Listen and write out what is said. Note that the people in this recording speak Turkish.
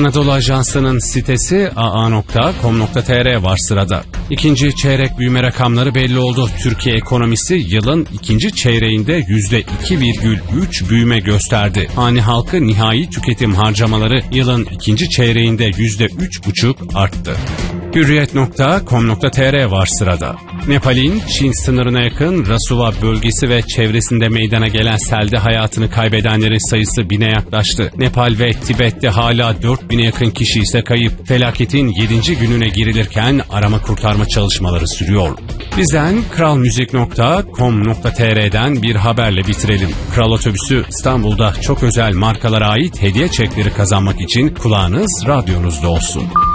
Anadolu Ajansı'nın sitesi aa.com.tr var sırada. İkinci çeyrek büyüme rakamları belli oldu. Türkiye ekonomisi yılın ikinci çeyreğinde %2,3 büyüme gösterdi. Hane halkı nihai tüketim harcamaları yılın ikinci çeyreğinde %3,5 arttı. Hürriyet.com.tr var sırada. Nepal'in Çin sınırına yakın Rasuva bölgesi ve çevresinde meydana gelen selde hayatını kaybedenlerin sayısı 1000'e yaklaştı. Nepal ve Tibet'te hala 4000'e yakın kişi ise kayıp. Felaketin 7. gününe girilirken arama kurtarma çalışmaları sürüyor. Bizden kralmuzik.com.tr'den bir haberle bitirelim. Kral Otobüsü İstanbul'da çok özel markalara ait hediye çekleri kazanmak için kulağınız radyonuzda olsun.